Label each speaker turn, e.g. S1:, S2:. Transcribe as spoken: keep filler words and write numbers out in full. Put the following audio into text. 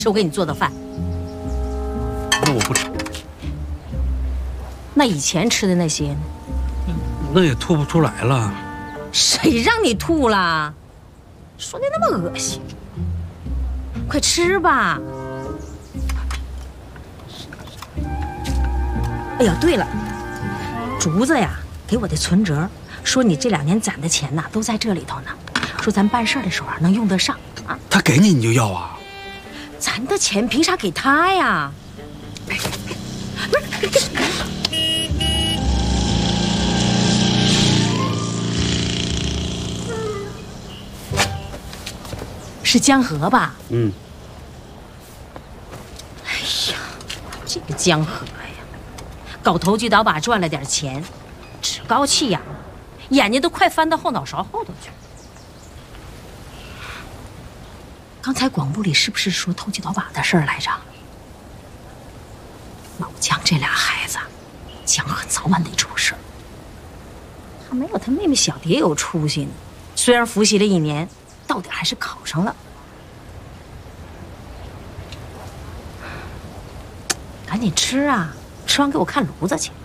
S1: 吃我给你做的饭。
S2: 那我不吃。
S1: 那以前吃的那些呢？
S2: 那也吐不出来了。
S1: 谁让你吐了？说的那么恶心。快吃吧。哎呀，对了，竹子呀，给我的存折说你这两年攒的钱呐，都在这里头呢。说咱办事的时候啊，能用得上啊。
S2: 他给你你就要啊？
S1: 咱的钱凭啥给他呀？不是，是江河吧？
S2: 嗯。
S1: 哎呀，这个江河呀，搞投机倒把赚了点钱，趾高气扬，眼睛都快翻到后脑勺后头去了。刚才广播里是不是说投机倒把的事儿来着？老江这俩孩子，江河早晚得出事儿。他没有他妹妹小蝶有出息呢，虽然复习了一年，到底还是考上了。赶紧吃啊！吃完给我看炉子去。